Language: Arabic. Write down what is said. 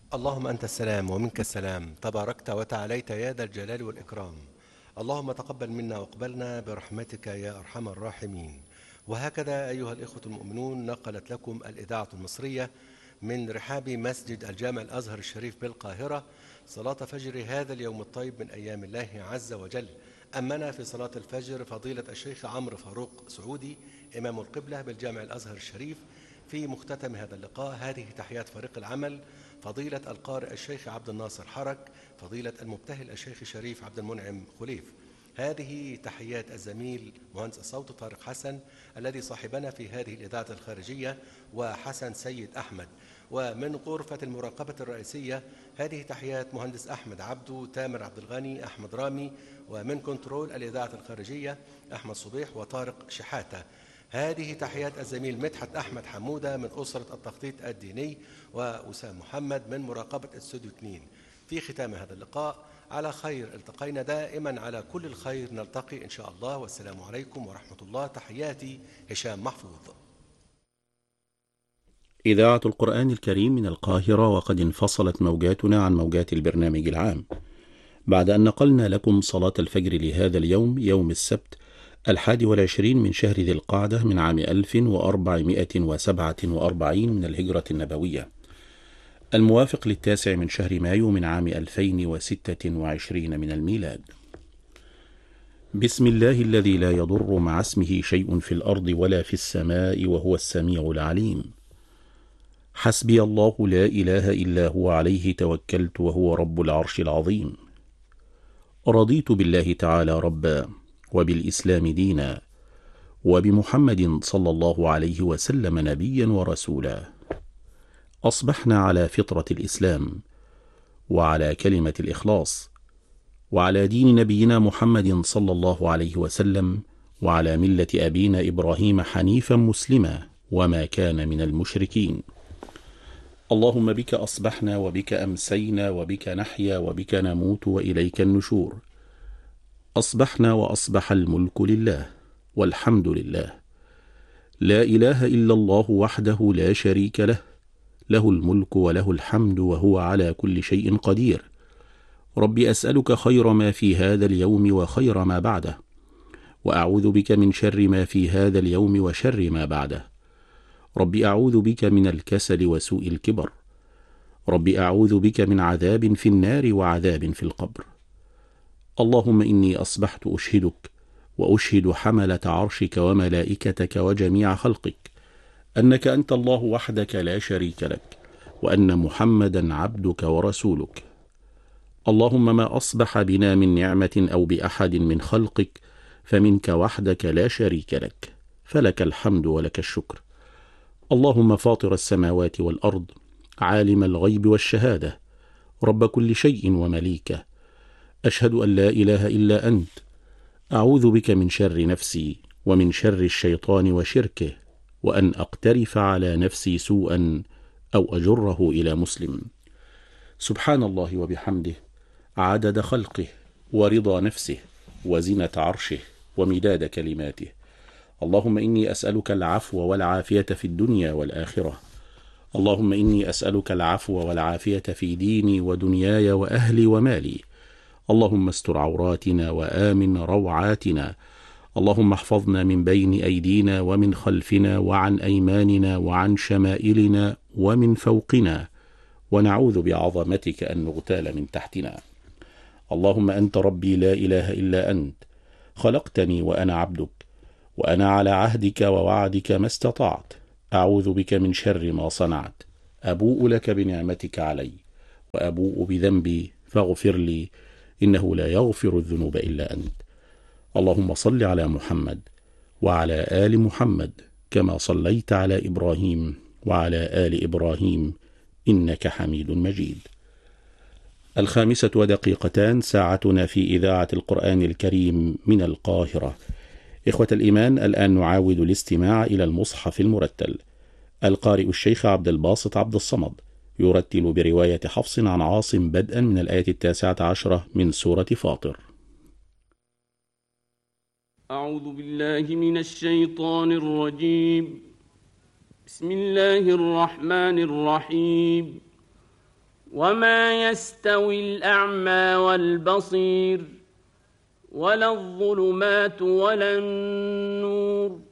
اللهم أنت السلام ومنك السلام، تباركت وتعاليت يا ذا الجلال والإكرام. اللهم تقبل منا واقبلنا برحمتك يا أرحم الراحمين. وهكذا أيها الإخوة المؤمنون، نقلت لكم الإذاعة المصرية من رحاب مسجد الجامع الأزهر الشريف بالقاهرة صلاة فجر هذا اليوم الطيب من أيام الله عز وجل. أمنا في صلاة الفجر فضيلة الشيخ عمرو فاروق سعودي إمام القبلة بالجامع الأزهر الشريف. في مختتم هذا اللقاء هذه تحيات فريق العمل: فضيلة القارئ الشيخ عبد الناصر حرك، فضيلة المبتهل الشيخ شريف عبد المنعم خليف. هذه تحيات الزميل مهندس الصوت طارق حسن الذي صاحبنا في هذه الإذاعة الخارجية، وحسن سيد أحمد. ومن غرفة المراقبة الرئيسية هذه تحيات مهندس أحمد عبدو، تامر عبد الغني، أحمد رامي. ومن كنترول الإذاعة الخارجية أحمد صبيح وطارق شحاتة. هذه تحيات الزميل مدحت أحمد حمودة من أسرة التخطيط الديني، وأسام محمد من مراقبة استوديو 2. في ختام هذا اللقاء على خير، التقينا دائما على كل الخير، نلتقي إن شاء الله، والسلام عليكم ورحمة الله. تحياتي هشام محفوظ. إذاعة القرآن الكريم من القاهرة، وقد انفصلت موجاتنا عن موجات البرنامج العام بعد أن نقلنا لكم صلاة الفجر لهذا اليوم، يوم السبت 21 من شهر ذي القعدة من عام 1447 من الهجرة النبوية، الموافق للتاسع من شهر مايو من عام 2026 من الميلاد. بسم الله الذي لا يضر مع اسمه شيء في الأرض ولا في السماء وهو السميع العليم. حسبي الله لا إله إلا هو عليه توكلت وهو رب العرش العظيم. رضيت بالله تعالى ربا، وبالإسلام دينا، وبمحمد صلى الله عليه وسلم نبيا ورسولا. أصبحنا على فطرة الإسلام، وعلى كلمة الإخلاص، وعلى دين نبينا محمد صلى الله عليه وسلم، وعلى ملة أبينا إبراهيم حنيفا مسلما وما كان من المشركين. اللهم بك أصبحنا وبك أمسينا وبك نحيا وبك نموت وإليك النشور. أصبحنا وأصبح الملك لله والحمد لله، لا إله إلا الله وحده لا شريك له، له الملك وله الحمد وهو على كل شيء قدير. رب أسألك خير ما في هذا اليوم وخير ما بعده، وأعوذ بك من شر ما في هذا اليوم وشر ما بعده. رب أعوذ بك من الكسل وسوء الكبر. رب أعوذ بك من عذاب في النار وعذاب في القبر. اللهم إني أصبحت أشهدك وأشهد حملة عرشك وملائكتك وجميع خلقك أنك أنت الله وحدك لا شريك لك، وأن محمدا عبدك ورسولك. اللهم ما أصبح بنا من نعمة أو بأحد من خلقك فمنك وحدك لا شريك لك، فلك الحمد ولك الشكر. اللهم فاطر السماوات والأرض، عالم الغيب والشهادة، رب كل شيء ومليكه، أشهد أن لا إله إلا أنت. أعوذ بك من شر نفسي ومن شر الشيطان وشركه، وأن أقترف على نفسي سوءا أو أجره إلى مسلم. سبحان الله وبحمده، عدد خلقه ورضا نفسه وزنة عرشه ومداد كلماته. اللهم إني أسألك العفو والعافية في الدنيا والآخرة. اللهم إني أسألك العفو والعافية في ديني ودنياي وأهلي ومالي. اللهم استر عوراتنا وآمن روعاتنا. اللهم احفظنا من بين أيدينا ومن خلفنا وعن أيماننا وعن شمائلنا ومن فوقنا، ونعوذ بعظمتك أن نغتال من تحتنا. اللهم أنت ربي لا إله إلا أنت، خلقتني وأنا عبدك، وأنا على عهدك ووعدك ما استطعت. أعوذ بك من شر ما صنعت. أبوء لك بنعمتك علي وأبوء بذنبي فاغفر لي، إنه لا يغفر الذنوب إلا أنت. اللهم صل على محمد وعلى آل محمد كما صليت على إبراهيم وعلى آل إبراهيم إنك حميد مجيد. 5:02 ساعتنا في إذاعة القرآن الكريم من القاهرة. إخوة الإيمان، الآن نعاود الاستماع إلى المصحف المرتل. القارئ الشيخ عبد الباسط عبد الصمد يرتل برواية حفص عن عاصم بدءا من الآية 19 من سورة فاطر. أعوذ بالله من الشيطان الرجيم. بسم الله الرحمن الرحيم. وما يستوي الأعمى والبصير ولا الظلمات ولا النور